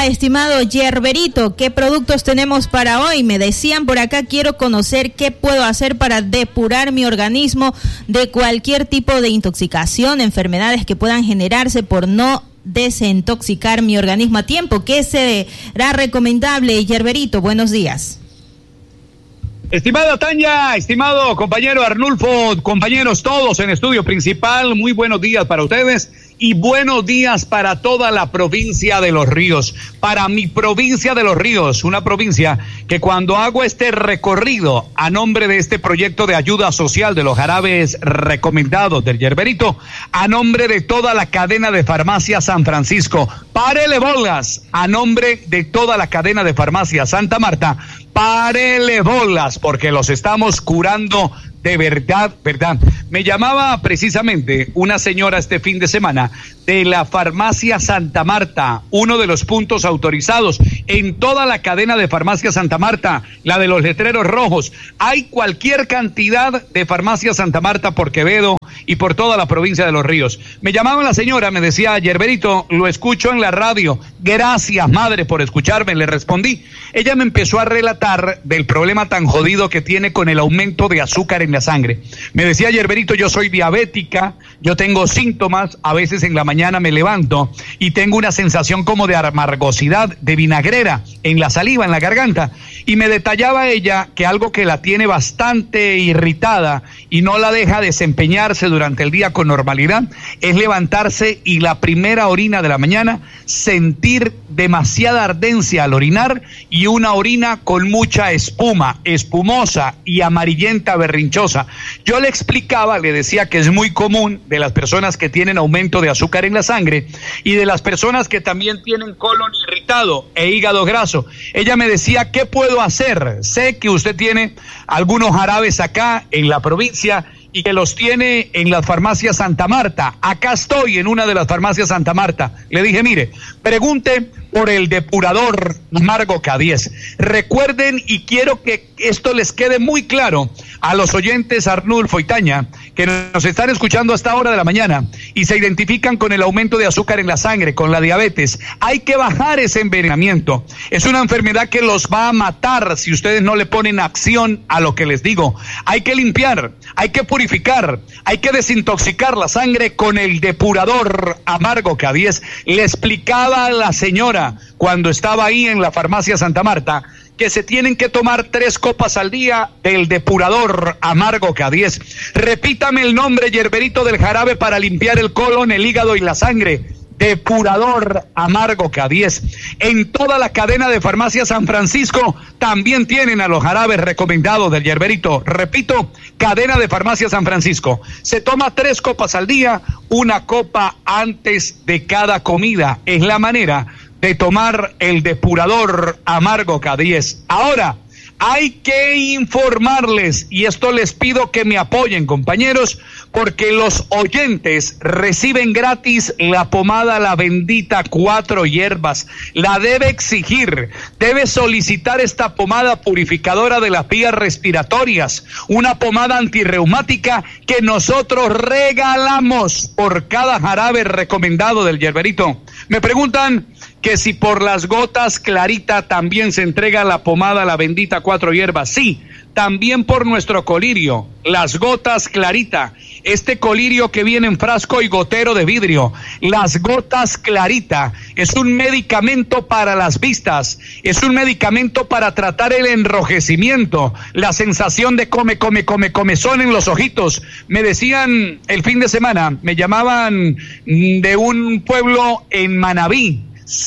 estimado Yerberito, ¿qué productos tenemos para hoy? Me decían por acá, quiero conocer qué puedo hacer para depurar mi organismo de cualquier tipo de intoxicación, enfermedades que puedan generarse por no desintoxicar mi organismo a tiempo. ¿Qué será recomendable, Yerberito? Buenos días. Estimada Tania, estimado compañero Arnulfo, compañeros todos en estudio principal, muy buenos días para ustedes y buenos días para toda la provincia de Los Ríos, para mi provincia de Los Ríos, una provincia que cuando hago este recorrido a nombre de este proyecto de ayuda social de los jarabes recomendados del Yerberito, a nombre de toda la cadena de farmacia San Francisco, párele bolas, a nombre de toda la cadena de farmacia Santa Marta, párele bolas, porque los estamos curando de verdad, verdad. Me llamaba precisamente una señora este fin de semana de la farmacia Santa Marta, uno de los puntos autorizados en toda la cadena de farmacia Santa Marta, la de los letreros rojos. Hay cualquier cantidad de farmacia Santa Marta por Quevedo y por toda la provincia de Los Ríos. Me llamaba la señora, me decía, Yerberito, lo escucho en la radio. Gracias, madre, por escucharme, le respondí. Ella me empezó a relatar del problema tan jodido que tiene con el aumento de azúcar en la sangre. Me decía, Yerberito, yo soy diabética, yo tengo síntomas, a veces en la mañana me levanto y tengo una sensación como de amargosidad, de vinagrera en la saliva, en la garganta. Y me detallaba ella que algo que la tiene bastante irritada y no la deja desempeñarse durante el día con normalidad es levantarse y la primera orina de la mañana sentir demasiada ardencia al orinar y una orina con mucha espuma, espumosa y amarillenta berrinchosa. Yo le explicaba, le decía que es muy común de las personas que tienen aumento de azúcar en la sangre y de las personas que también tienen colon irritado e hígado graso. Ella me decía, ¿qué puedo hacer? Sé que usted tiene algunos jarabes acá en la provincia y que los tiene en las farmacias Santa Marta. Acá estoy en una de las farmacias Santa Marta. Le dije, mire, pregunte por el depurador Amargo K10. Recuerden, y quiero que esto les quede muy claro a los oyentes Arnulfo y Tania, que nos están escuchando a esta hora de la mañana y se identifican con el aumento de azúcar en la sangre, con la diabetes. Hay que bajar ese envenenamiento. Es una enfermedad que los va a matar si ustedes no le ponen acción a lo que les digo. Hay que limpiar, hay que purificar, hay que desintoxicar la sangre con el depurador Amargo K10. Le explicaba a la señora cuando estaba ahí en la farmacia Santa Marta que se tienen que tomar 3 copas al día del depurador Amargo K10. Repítame el nombre, Yerberito, del jarabe para limpiar el colon, el hígado y la sangre. Depurador Amargo K10. En toda la cadena de farmacia San Francisco también tienen a los jarabes recomendados del Yerberito. Repito, cadena de farmacia San Francisco. Se toma 3 copas al día, 1 copa antes de cada comida. Es la manera de tomar el depurador Amargo K10. Ahora, hay que informarles, y esto les pido que me apoyen, compañeros, porque los oyentes reciben gratis la pomada La Bendita 4 hierbas. La debe exigir, debe solicitar esta pomada purificadora de las vías respiratorias, una pomada antirreumática que nosotros regalamos por cada jarabe recomendado del Yerberito. Me preguntan que si por las gotas Clarita también se entrega la pomada La Bendita 4 hierbas. Sí, también por nuestro colirio, las gotas Clarita, este colirio que viene en frasco y gotero de vidrio. Las gotas Clarita es un medicamento para las vistas, es un medicamento para tratar el enrojecimiento, la sensación de comezón en los ojitos. Me decían el fin de semana, me llamaban de un pueblo en Manabí,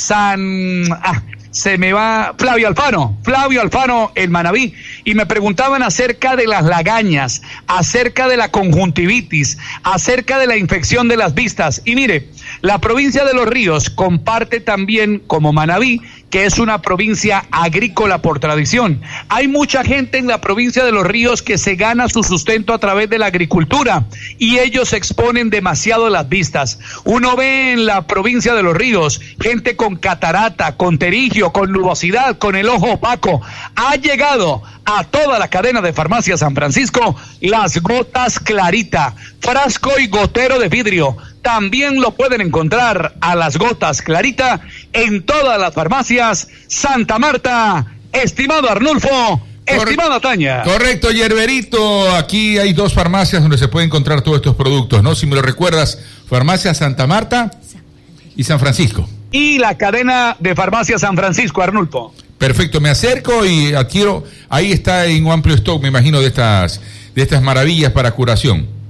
Flavio Alfano en Manabí, y me preguntaban acerca de las lagañas, acerca de la conjuntivitis, acerca de la infección de las vistas. Y mire, la provincia de Los Ríos comparte también, como Manabí, que es una provincia agrícola por tradición. Hay mucha gente en la provincia de Los Ríos que se gana su sustento a través de la agricultura y ellos exponen demasiado las vistas. Uno ve en la provincia de Los Ríos gente con catarata, con terigio, con nubosidad, con el ojo opaco. Ha llegado a toda la cadena de farmacia San Francisco las gotas Clarita, frasco y gotero de vidrio. También lo pueden encontrar a las gotas Clarita en todas las farmacias Santa Marta. Estimado Arnulfo, estimada Tania. Correcto, Yerberito. Aquí hay 2 farmacias donde se pueden encontrar todos estos productos, ¿no? Si me lo recuerdas, Farmacia Santa Marta y San Francisco. Y la cadena de farmacia San Francisco, Arnulfo. Perfecto, me acerco y adquiero. Ahí está en un amplio stock, me imagino, de estas maravillas para curación.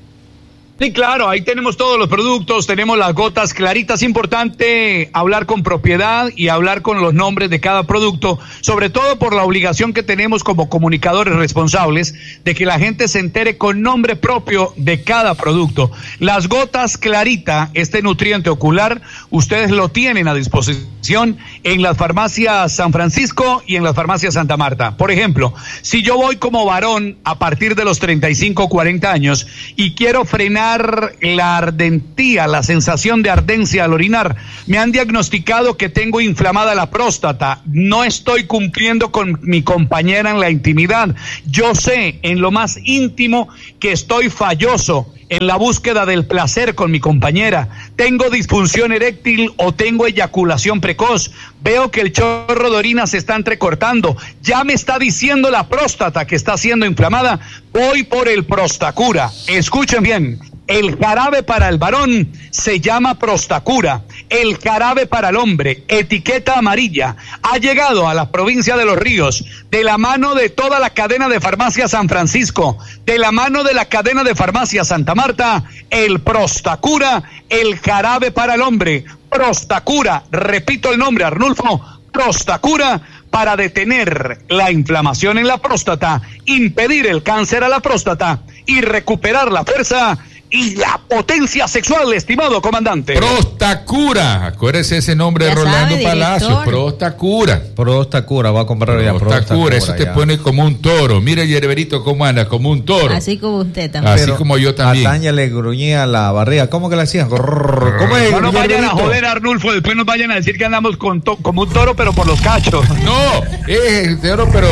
Sí, claro, ahí tenemos todos los productos, tenemos las gotas claritas. Importante hablar con propiedad y hablar con los nombres de cada producto, sobre todo por la obligación que tenemos como comunicadores responsables de que la gente se entere con nombre propio de cada producto. Las gotas clarita, este nutriente ocular, ustedes lo tienen a disposición en las farmacias San Francisco y en las farmacias Santa Marta. Por ejemplo, si yo voy como varón a partir de los 35 o 40 años y quiero frenar la ardentía, la sensación de ardencia al orinar, me han diagnosticado que tengo inflamada la próstata, no estoy cumpliendo con mi compañera en la intimidad, yo sé en lo más íntimo que estoy falloso en la búsqueda del placer con mi compañera, tengo disfunción eréctil o tengo eyaculación precoz, veo que el chorro de orina se está entrecortando, ya me está diciendo la próstata que está siendo inflamada, voy por el Prostacura. Escuchen bien, el jarabe para el varón se llama Prostacura, el jarabe para el hombre, etiqueta amarilla, ha llegado a la provincia de Los Ríos, de la mano de toda la cadena de farmacia San Francisco, de la mano de la cadena de farmacia Santa Marta, el Prostacura, el jarabe para el hombre, Prostacura, repito el nombre, Arnulfo, Prostacura, para detener la inflamación en la próstata, impedir el cáncer a la próstata y recuperar la fuerza y la potencia sexual, estimado comandante. Prostacura, acuérdese ese nombre de Rolando Palacio, Prostacura. Prostacura, voy a comprar ya Prostacura, eso te pone como un toro. Mira, Yerberito, cómo anda, como un toro. Así como usted también. Así como yo también. A Tania le gruñía la barriga, ¿cómo que le hacía? ¿Cómo es? No nos vayan a joder, Arnulfo, después nos vayan a decir que andamos como un toro, pero por los cachos. No, es el toro, pero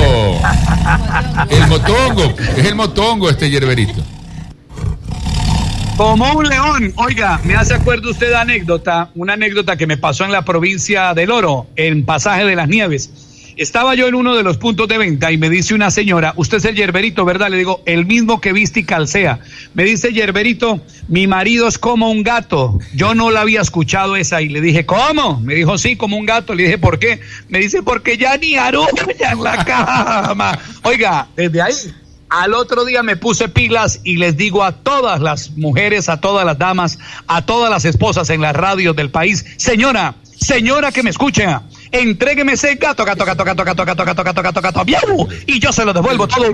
el motongo, es el motongo este Yerberito. Como un león. Oiga, me hace acuerdo usted de una anécdota que me pasó en la provincia del Oro, en Pasaje de las Nieves. Estaba yo en uno de los puntos de venta y me dice una señora, usted es el Yerberito, ¿verdad? Le digo, el mismo que viste y calcea. Me dice, Yerberito, mi marido es como un gato. Yo no la había escuchado esa y le dije, ¿cómo? Me dijo, sí, como un gato. Le dije, ¿por qué? Me dice, porque ya ni aruña en la cama. Oiga, desde ahí al otro día me puse pilas y les digo a todas las mujeres, a todas las damas, a todas las esposas en las radios del país, señora que me escucha, entrégueme ese gato, y yo se lo devuelvo todo.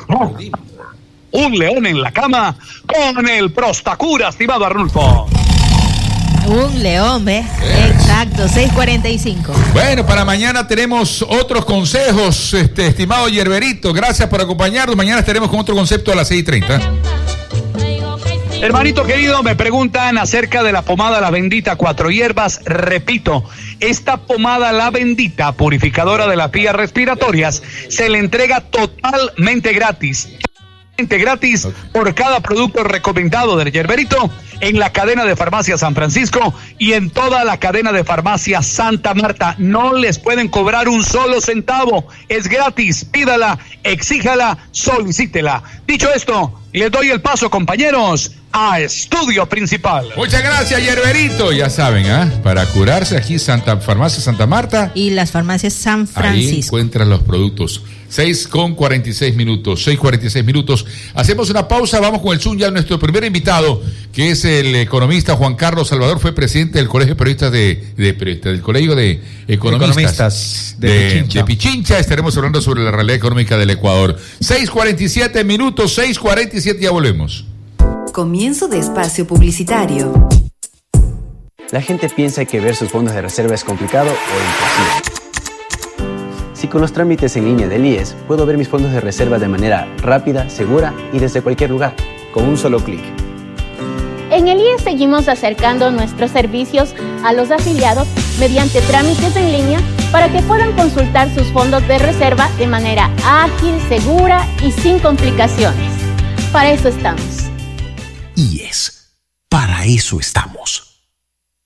Un león en la cama con el Prostacura, estimado Arnulfo. Un león, ¿ves? Exacto, 6:45. Bueno, para mañana tenemos otros consejos, estimado Yerberito. Gracias por acompañarnos. Mañana estaremos con otro concepto a las 6:30. Hermanito querido, me preguntan acerca de la pomada La Bendita 4 hierbas. Repito, esta pomada La Bendita, purificadora de las vías respiratorias, se le entrega totalmente gratis. Por cada producto recomendado del Yerberito en la cadena de farmacia San Francisco y en toda la cadena de farmacia Santa Marta. No les pueden cobrar un solo centavo, es gratis, pídala, exíjala, solicítela. Dicho esto, les doy el paso, compañeros, a Estudio Principal. Muchas gracias, Yerberito. Ya saben, para curarse aquí farmacia Santa Marta y las farmacias San Francisco. Ahí encuentran los productos. 6:46 minutos. Hacemos una pausa, vamos con el Zoom ya. Nuestro primer invitado, que es el economista Juan Carlos Salvador, fue presidente del Colegio de Periodistas del Colegio de Economistas de Pichincha. Estaremos hablando sobre la realidad económica del Ecuador. 6:47 minutos, 6:47, ya volvemos. Comienzo de espacio publicitario. La gente piensa que ver sus fondos de reserva es complicado o imposible. Si con los trámites en línea del IES puedo ver mis fondos de reserva de manera rápida, segura y desde cualquier lugar, con un solo clic. En el IES seguimos acercando nuestros servicios a los afiliados mediante trámites en línea para que puedan consultar sus fondos de reserva de manera ágil, segura y sin complicaciones. Para eso estamos. IES, para eso estamos.